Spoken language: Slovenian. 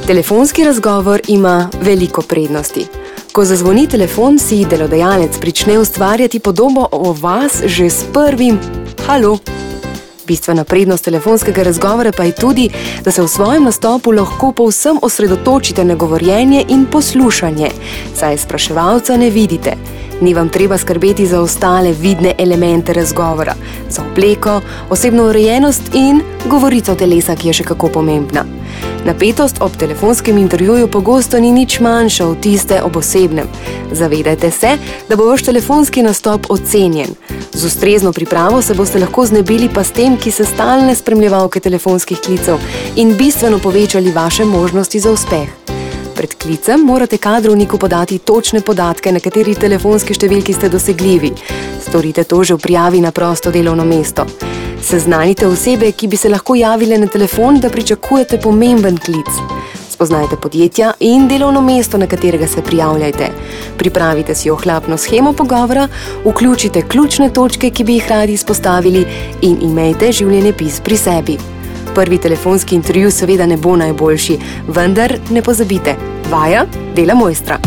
Telefonski razgovor ima veliko prednosti. Ko zazvoni telefon, si delodajalec prične ustvarjati podobo o vas že s prvim halo. Bistvena prednost telefonskega razgovora pa je tudi, da se v svojem nastopu lahko povsem osredotočite na govorjenje in poslušanje, saj spraševalca ne vidite. Ni vam treba skrbeti za ostale vidne elemente razgovora, za obleko, osebno urejenost in govorico telesa, ki je še kako pomembna. Napetost ob telefonskem intervjuju pogosto ni nič manjša od tiste ob osebnem. Zavedajte se, da bo vaš telefonski nastop ocenjen. Z ustrezno pripravo se boste lahko znebili pa s tem, ki se stalne spremljevalke telefonskih klicev in bistveno povečali vaše možnosti za uspeh. Pred klicem morate kadrovniku podati točne podatke, na kateri telefonski številki ste dosegljivi. Storite to že v prijavi na prosto delovno mesto. Seznanite osebe, ki bi se lahko javile na telefon, da pričakujete pomemben klic. Spoznajte podjetja in delovno mesto, na katerega se prijavljajte. Pripravite si ohlapno shemo pogovora, vključite ključne točke, ki bi jih radi izpostavili in imejte življenjepis pri sebi. Prvi telefonski intervju seveda ne bo najboljši, vendar ne pozabite, vaja dela mojstra.